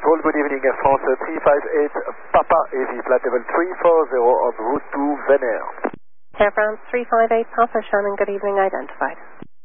Control, good evening, Air France 358 Papa Heavy, flight level 340 en route to Vener. Air France 358 Papa, Shannon, good evening, identified.